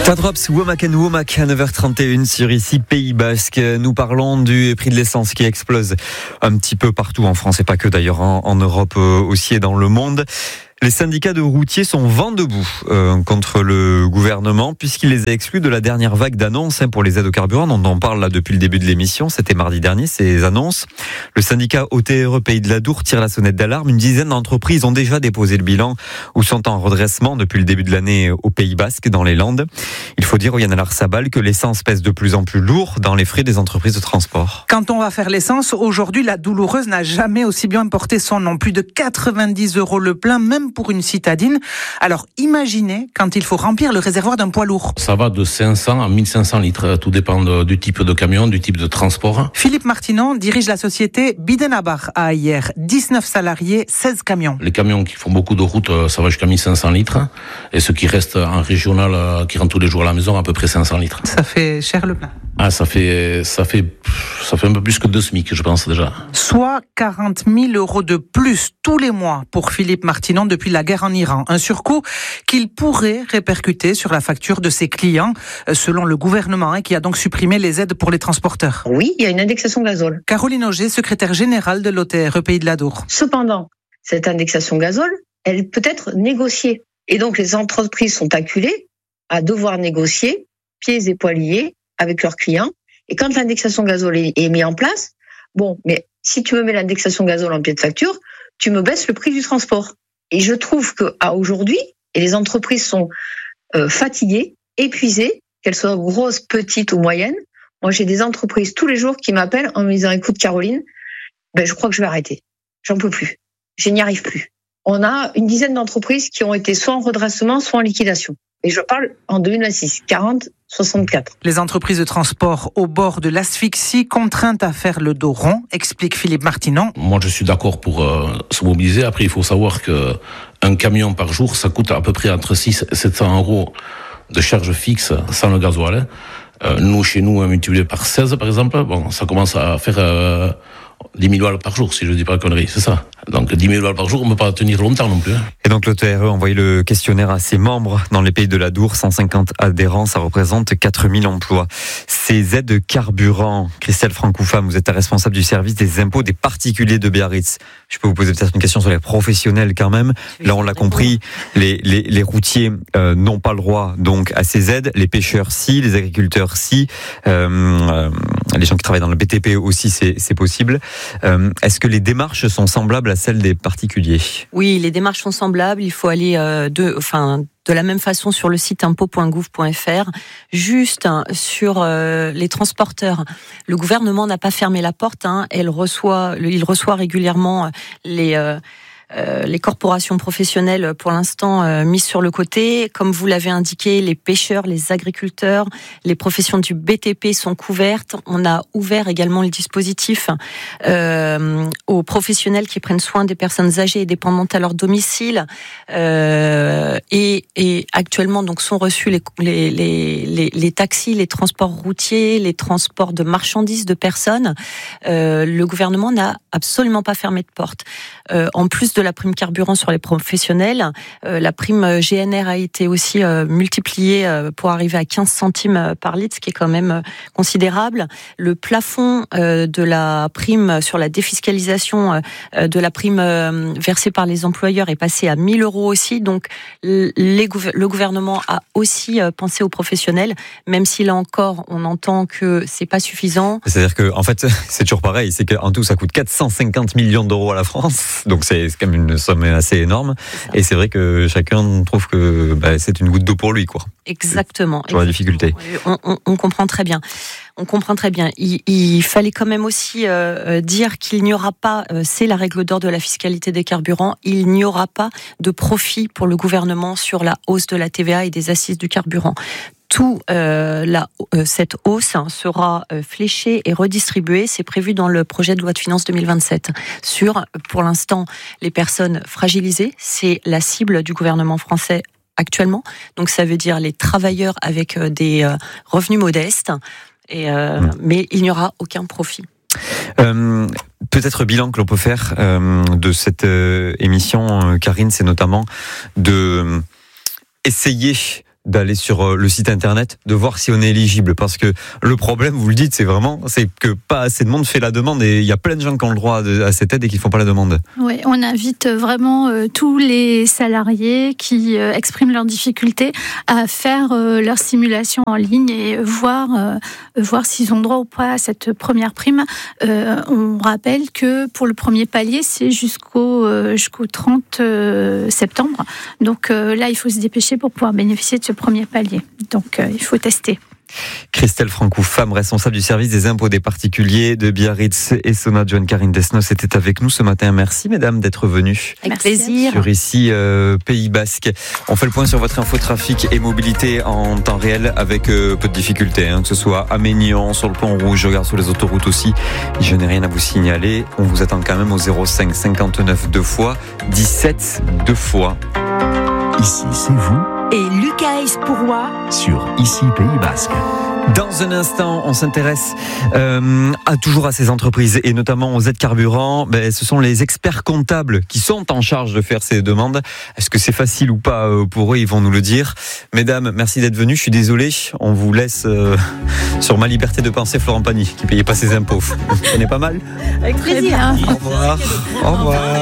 Quadrops, Womack and Womack à 9h31 sur ici Pays Basque. Nous parlons du prix de l'essence qui explose un petit peu partout en France et pas que d'ailleurs en Europe aussi et dans le monde. Les syndicats de routiers sont vent debout contre le gouvernement puisqu'il les a exclus de la dernière vague d'annonces pour les aides au carburant dont on parle là depuis le début de l'émission. C'était mardi dernier, ces annonces. Le syndicat OTRE Pays de l'Adour tire la sonnette d'alarme. Une dizaine d'entreprises ont déjà déposé le bilan ou sont en redressement depuis le début de l'année au Pays Basque, dans les Landes. Il faut dire, Yann Alarsabal, que l'essence pèse de plus en plus lourd dans les frais des entreprises de transport. Quand on va faire l'essence, aujourd'hui, la douloureuse n'a jamais aussi bien porté son nom. Plus de 90 € le plein, même pour une citadine. Alors imaginez quand il faut remplir le réservoir d'un poids lourd. Ça va de 500 à 1500 litres, tout dépend du type de camion, du type de transport. Philippe Martinon dirige la société Bidenabar à Hyères. 19 salariés, 16 camions. Les camions qui font beaucoup de routes, ça va jusqu'à 1500 litres. Et ceux qui restent en régional, qui rentrent tous les jours à la maison, à peu près 500 litres. Ça fait cher le plein. Ah, ça fait un peu plus que 2 SMIC, je pense déjà. Soit 40 000 € de plus tous les mois pour Philippe Martinon depuis la guerre en Iran. Un surcoût qu'il pourrait répercuter sur la facture de ses clients, selon le gouvernement, qui a donc supprimé les aides pour les transporteurs. Oui, il y a une indexation gazole. Caroline Auger, secrétaire générale de l'OTRE Pays de l'Adour. Cependant, cette indexation gazole, elle peut être négociée. Et donc les entreprises sont acculées à devoir négocier, pieds et poings liés, avec leurs clients. Et quand l'indexation gazole est mise en place, bon, mais si tu me mets l'indexation gazole en pied de facture, tu me baisses le prix du transport. Et je trouve qu'à aujourd'hui, et les entreprises sont fatiguées, épuisées, qu'elles soient grosses, petites ou moyennes. Moi, j'ai des entreprises tous les jours qui m'appellent en me disant, écoute Caroline, je crois que je vais arrêter. J'en peux plus. Je n'y arrive plus. On a une dizaine d'entreprises qui ont été soit en redressement, soit en liquidation. Et je parle en 2026, 40, 64. Les entreprises de transport au bord de l'asphyxie, contraintes à faire le dos rond, explique Philippe Martinon. Moi, je suis d'accord pour se mobiliser. Après, il faut savoir qu'un camion par jour, ça coûte à peu près entre 6 et 700 € de charge fixe sans le gasoil. Nous, chez nous, multiplié par 16, par exemple, bon, ça commence à faire 10 000 balles par jour, si je ne dis pas la connerie, c'est ça. Donc 10 000 balles par jour, on ne peut pas tenir longtemps non plus. Et donc l'OTRE a envoyé le questionnaire à ses membres dans les pays de l'Adour, 150 adhérents, ça représente 4 000 emplois. Ces aides carburant, Christelle Francoufam, vous êtes la responsable du service des impôts des particuliers de Biarritz. Je peux vous poser peut-être une question sur les professionnels quand même. Là, on l'a compris, les routiers n'ont pas le droit donc à ces aides, les pêcheurs si, les agriculteurs si, les gens qui travaillent dans le BTP aussi, c'est possible. Est-ce que les démarches sont semblables à celles des particuliers ? Oui, les démarches sont semblables. Il faut aller de la même façon sur le site impôts.gouv.fr. Juste sur les transporteurs, le gouvernement n'a pas fermé la porte. Il reçoit régulièrement les corporations professionnelles, pour l'instant, mises sur le côté. Comme vous l'avez indiqué, les pêcheurs, les agriculteurs, les professions du BTP sont couvertes. On a ouvert également le dispositif aux professionnels qui prennent soin des personnes âgées et dépendantes à leur domicile. Et actuellement, donc, sont reçus les taxis, les transports routiers, les transports de marchandises, de personnes. Le gouvernement n'a absolument pas fermé de porte. En plus de la prime carburant sur les professionnels, la prime GNR a été aussi multipliée pour arriver à 15 centimes par litre, ce qui est quand même considérable. Le plafond de la prime sur la défiscalisation de la prime versée par les employeurs est passé à 1 000 € aussi. Donc le gouvernement a aussi pensé aux professionnels, même si là encore on entend que c'est pas suffisant. C'est-à-dire que en fait c'est toujours pareil, c'est qu'en tout ça coûte 450 millions d'euros à la France, donc c'est quand même une somme assez énorme. Et c'est vrai que chacun trouve que c'est une goutte d'eau pour lui, quoi. Exactement. Sur la difficulté. On comprend très bien. On comprend très bien. Il fallait quand même aussi dire qu'il n'y aura pas, c'est la règle d'or de la fiscalité des carburants, il n'y aura pas de profit pour le gouvernement sur la hausse de la TVA et des assises du carburant. Cette hausse sera fléchée et redistribuée. C'est prévu dans le projet de loi de finances 2027. Sur, pour l'instant, les personnes fragilisées, c'est la cible du gouvernement français actuellement. Donc ça veut dire les travailleurs avec des revenus modestes. Mais il n'y aura aucun profit. Peut-être bilan que l'on peut faire de cette émission, Karine, c'est notamment de essayer d'aller sur le site internet, de voir si on est éligible. Parce que le problème, vous le dites, c'est que pas assez de monde fait la demande et il y a plein de gens qui ont le droit à cette aide et qui font pas la demande. Oui, on invite vraiment tous les salariés qui expriment leurs difficultés à faire leur simulation en ligne et voir s'ils ont droit ou pas à cette première prime. On rappelle que pour le premier palier, c'est jusqu'au 30 septembre. Donc là, il faut se dépêcher pour pouvoir bénéficier de ce premier palier. Donc il faut tester. Christelle Francou, femme responsable du service des impôts des particuliers de Biarritz et Sona. Joanne-Carine Desnos était avec nous ce matin. Merci mesdames d'être venues. Avec plaisir. Sur ici Pays Basque. On fait le point sur votre infotrafic et mobilité en temps réel avec peu de difficultés, que ce soit à Maignan, sur le pont rouge, je regarde sur les autoroutes aussi. Je n'ai rien à vous signaler. On vous attend quand même au 05 59 2 fois 17 2 fois. Ici, c'est vous. Et Lucas Espourois Sur Ici Pays Basque. Dans un instant, on s'intéresse toujours à ces entreprises et notamment aux aides carburant. Ce sont les experts comptables qui sont en charge de faire ces demandes. Est-ce que c'est facile ou pas pour eux? Ils vont nous le dire. Mesdames, merci d'être venues. Je suis désolé, on vous laisse sur ma liberté de penser Florent Pagny, qui payait pas ses impôts. Vous connaissez pas mal? Avec plaisir. Au revoir. Au revoir.